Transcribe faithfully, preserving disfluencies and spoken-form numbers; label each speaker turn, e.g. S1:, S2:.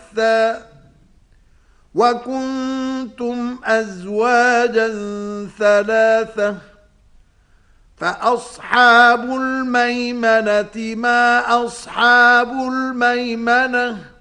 S1: بثا وكنتم أزواجا ثلاثة فأصحاب الميمنة ما أصحاب الميمنة